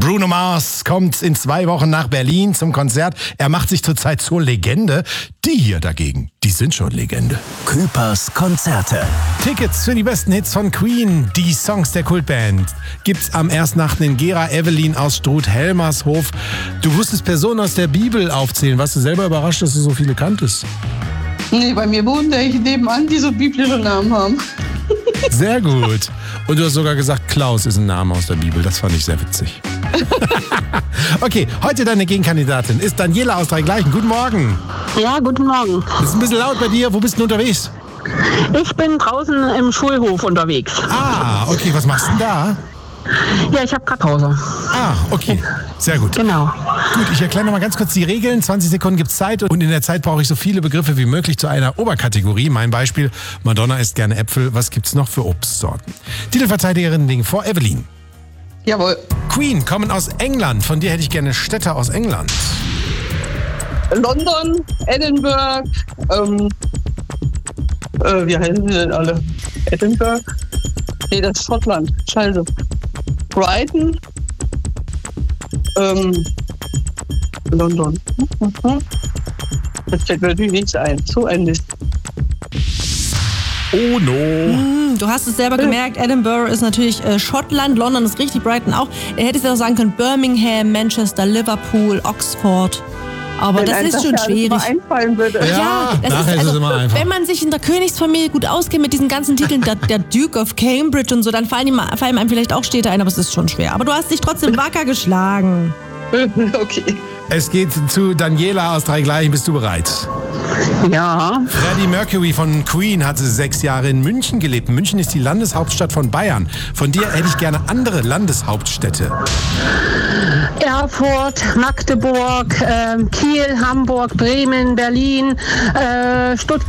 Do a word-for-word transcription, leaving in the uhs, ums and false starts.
Bruno Mars kommt in zwei Wochen nach Berlin zum Konzert. Er macht sich zurzeit zur Legende. Die hier dagegen, die sind schon Legende. Küpers Konzerte. Tickets für die besten Hits von Queen, die Songs der Kultband, gibt's am Erstnachten in Gera. Evelyn aus Struth-Helmershof. Du wusstest Personen aus der Bibel aufzählen. Warst du selber überrascht, dass du so viele kanntest? Nee, bei mir wohnen welche nebenan, die so biblische Namen haben. Sehr gut. Und du hast sogar gesagt, Klaus ist ein Name aus der Bibel. Das fand ich sehr witzig. Okay, heute deine Gegenkandidatin ist Daniela aus Dreigleichen. Guten Morgen. Ja, guten Morgen. Ist ein bisschen laut bei dir. Wo bist du unterwegs? Ich bin draußen im Schulhof unterwegs. Ah, okay. Was machst du denn da? Ja, ich habe gerade Pause. Ah, okay. Sehr gut. Genau. Gut, ich erkläre noch mal ganz kurz die Regeln. zwanzig Sekunden gibt's Zeit und in der Zeit brauche ich so viele Begriffe wie möglich zu einer Oberkategorie. Mein Beispiel, Madonna isst gerne Äpfel. Was gibt's noch für Obstsorten? Titelverteidigerin liegen vor, Evelyn. Jawohl. Queen kommen aus England. Von dir hätte ich gerne Städte aus England. London, Edinburgh, ähm, äh, wie heißen sie denn alle? Edinburgh? Nee, das ist Schottland. Scheiße. Brighton, ähm, London. Mhm. Das fällt mir natürlich nichts ein. So ein Mist. Oh no. Hm, du hast es selber gemerkt, Edinburgh ist natürlich äh, Schottland, London ist richtig, Brighton auch. Er hätte es ja auch sagen können, Birmingham, Manchester, Liverpool, Oxford. Aber Wenn das einem ist schon ja schwierig. Mal einfallen würde. Ja, Ja, das nachher ist, ist es also, immer einfach. wenn man sich in der Königsfamilie gut auskennt mit diesen ganzen Titeln, der, der Duke of Cambridge und so, dann fallen, ihm, fallen einem vielleicht auch Städte ein, aber es ist schon schwer. Aber du hast dich trotzdem wacker geschlagen. Okay. Es geht zu Daniela aus Dreigleichen. Bist du bereit? Ja. Freddie Mercury von Queen hatte sechs Jahre in München gelebt. München ist die Landeshauptstadt von Bayern. Von dir hätte ich gerne andere Landeshauptstädte. Erfurt, Magdeburg, ähm, Kiel, Hamburg, Bremen, Berlin, äh, Stuttgart.